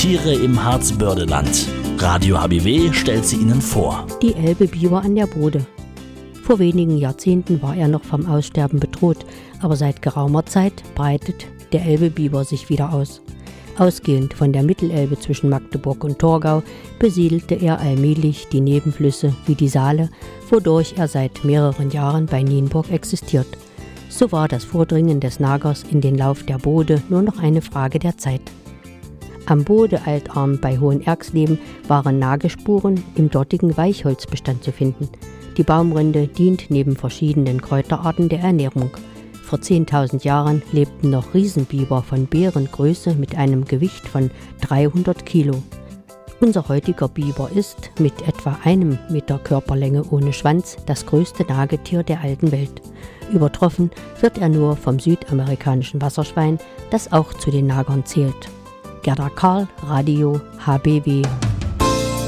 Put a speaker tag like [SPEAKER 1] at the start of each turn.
[SPEAKER 1] Tiere im Harzbördeland. Radio HBW stellt sie Ihnen vor.
[SPEAKER 2] Die Elbe-Biber an der Bode. Vor wenigen Jahrzehnten war er noch vom Aussterben bedroht, aber seit geraumer Zeit breitet der Elbe-Biber sich wieder aus. Ausgehend von der Mittelelbe zwischen Magdeburg und Torgau besiedelte er allmählich die Nebenflüsse wie die Saale, wodurch er seit mehreren Jahren bei Nienburg existiert. So war das Vordringen des Nagers in den Lauf der Bode nur noch eine Frage der Zeit. Am Bode-Altarm bei Hohenerxleben waren Nagespuren im dortigen Weichholzbestand zu finden. Die Baumrinde dient neben verschiedenen Kräuterarten der Ernährung. Vor 10.000 Jahren lebten noch Riesenbiber von Bärengröße mit einem Gewicht von 300 Kilo. Unser heutiger Biber ist mit etwa 1 Meter Körperlänge ohne Schwanz das größte Nagetier der alten Welt. Übertroffen wird er nur vom südamerikanischen Wasserschwein, das auch zu den Nagern zählt. Gerda Karl, Radio HBW.